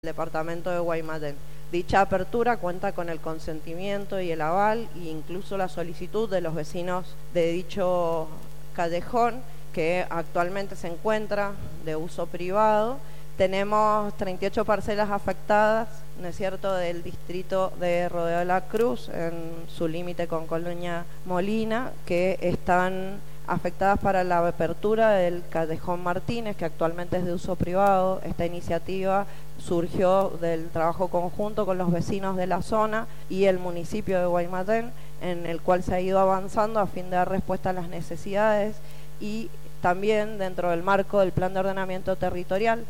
Departamento de Guaymallén. Dicha apertura cuenta con el consentimiento y el aval e incluso la solicitud de los vecinos de dicho callejón que actualmente se encuentra de uso privado. Tenemos 38 parcelas afectadas, ¿no es cierto?, del distrito de Rodeo de la Cruz, en su límite con Colonia Molina, que están afectadas para la apertura del Callejón Martínez, que actualmente es de uso privado. Esta iniciativa surgió del trabajo conjunto con los vecinos de la zona y el municipio de Guaymallén, en el cual se ha ido avanzando a fin de dar respuesta a las necesidades y también dentro del marco del Plan de Ordenamiento Territorial.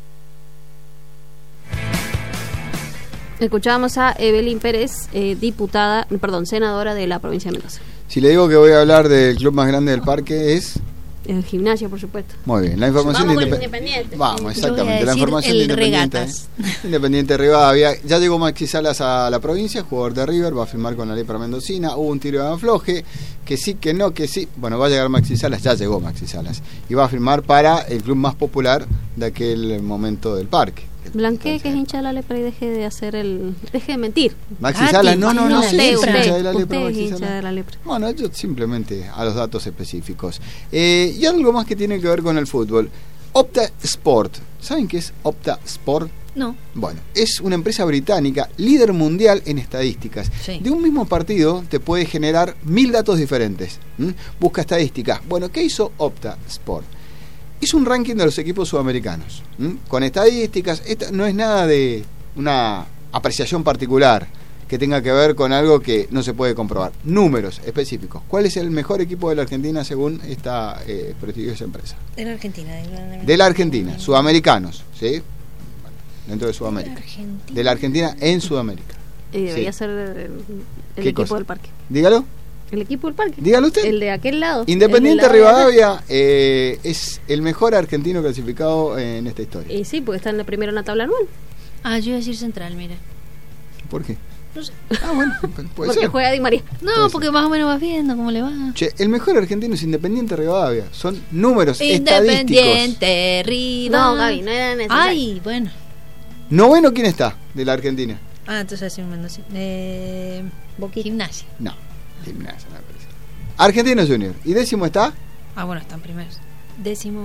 Escuchábamos a Evelyn Pérez, senadora de la provincia de Mendoza. Si le digo que voy a hablar del club más grande del parque es... El gimnasio, por supuesto. Muy bien, la información Vamos con Independiente. Vamos, exactamente, la información de Independiente. Independiente Rivadavia. Ya llegó Maxi Salas a la provincia, jugador de River, va a firmar con la Lepra Mendocina. Hubo un tiro de afloje, que sí, que no, que sí. Bueno, va a llegar Maxi Salas, ya llegó Maxi Salas. Y va a firmar para el club más popular de aquel momento del parque. Blanquee, que es hincha de la Lepra, y deje de mentir. Maxi Salas, no, usted hincha de la Lepra. Maxi Hincha Salas. de la Lepra. Bueno, yo simplemente a los datos específicos. Y algo más que tiene que ver con el fútbol. Opta Sport. ¿Saben qué es Opta Sport? No. Bueno, es una empresa británica, líder mundial en estadísticas. Sí. De un mismo partido te puede generar 1000 datos diferentes. Busca estadísticas. Bueno, ¿qué hizo Opta Sport? Hizo un ranking de los equipos sudamericanos, con estadísticas. Esta no es nada de una apreciación particular que tenga que ver con algo que no se puede comprobar. Números específicos. ¿Cuál es el mejor equipo de la Argentina según esta prestigiosa empresa? De la Argentina. De la Argentina, sudamericanos, ¿sí? Bueno, dentro de Sudamérica. De la Argentina en Sudamérica. Y debería ser el equipo del parque. Dígalo. El equipo del parque. Dígalo usted. El de aquel lado. Independiente Rivadavia es el mejor argentino clasificado en esta historia. Y sí, porque está en la primera en la tabla anual. Yo iba a decir Central, mira. ¿Por qué? No sé. Bueno, puede porque ser. juega Di María. No, porque más o menos vas viendo cómo le va. Che, el mejor argentino es Independiente Rivadavia. Son números Independiente Rivadavia. No, Gaby, no era necesario. Ay, bueno. ¿Noveno quién está de la Argentina? Entonces así un Mendoza. Gimnasia. No, Gimnasia, no me parece. Argentino Junior. ¿Y décimo está? Bueno, están primeros. Décimo.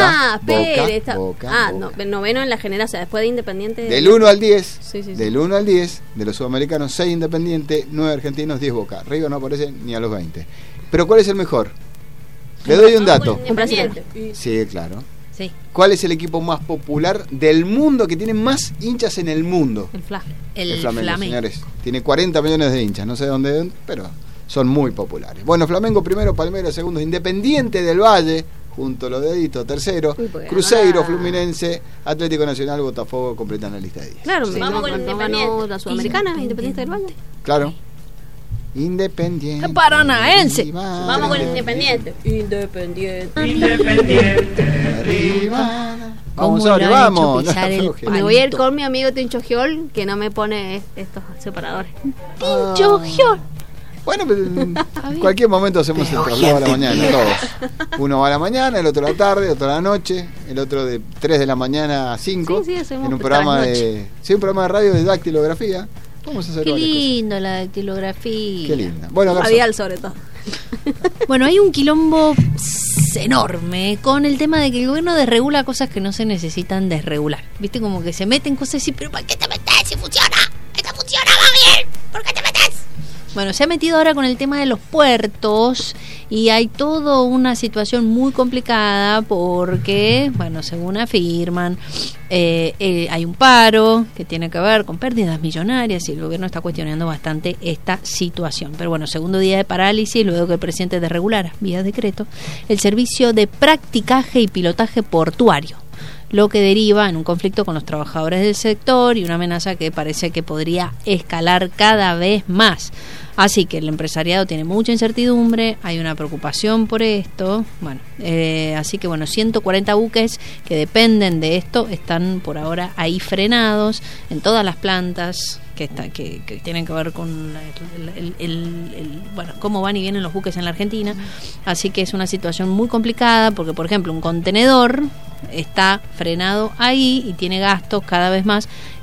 Boca. Noveno en la general, o sea, después de Independiente. Del 1 al 10. Sí. Del 1 al 10, de los sudamericanos, 6 Independiente, 9 argentinos, 10 Boca. River no aparece ni a los 20. Pero ¿cuál es el mejor? Le doy un dato. Independiente. Sí, claro. Sí. ¿Cuál es el equipo más popular del mundo, que tiene más hinchas en el mundo? El Flamengo, señores. Tiene 40 millones de hinchas, no sé dónde, pero son muy populares. Bueno, Flamengo primero, Palmeiras segundo, Independiente del Valle, junto a los deditos, tercero, Cruzeiro, Fluminense, Atlético Nacional, Botafogo completan la lista de 10. Claro, sí. Vamos con Independiente. La Sudamericana, Independiente del Valle. Claro. Independiente. Paranaense. Vamos con Independiente. Independiente arriba. Vamos, ahora, vamos. Me voy a ir con mi amigo Tincho Giol, que no me pone estos separadores. Tincho Giol. Bueno, en cualquier momento hacemos el traslado a la mañana, todos. Uno va a la mañana, el otro a la tarde, otro a la noche, el otro de 3 de la mañana a 5. Sí, hacemos en un programa de radio de dactilografía. Vamos a hacer Qué lindo la dactilografía. Qué linda. Bueno, Radial sobre todo. Bueno, hay un quilombo enorme con el tema de que el gobierno desregula cosas que no se necesitan desregular. Viste, como que se meten cosas así, pero ¿para qué te metes si funciona? Esto funcionaba bien, ¿por qué te metes? Bueno, se ha metido ahora con el tema de los puertos y hay toda una situación muy complicada porque, bueno, según afirman, hay un paro que tiene que ver con pérdidas millonarias y el gobierno está cuestionando bastante esta situación. Pero bueno, segundo día de parálisis luego que el presidente desregulara vía decreto el servicio de practicaje y pilotaje portuario, lo que deriva en un conflicto con los trabajadores del sector y una amenaza que parece que podría escalar cada vez más. Así que el empresariado tiene mucha incertidumbre, hay una preocupación por esto. Bueno, así que 140 buques que dependen de esto están por ahora ahí frenados en todas las plantas que tienen que ver con bueno, cómo van y vienen los buques en la Argentina. Así que es una situación muy complicada porque, por ejemplo, un contenedor está frenado ahí y tiene gastos cada vez más